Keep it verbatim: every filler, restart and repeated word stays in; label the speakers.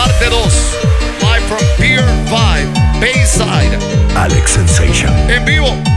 Speaker 1: parte dos. Live from Pier Vibe, Bayside.
Speaker 2: Alex Sensation.
Speaker 1: En vivo.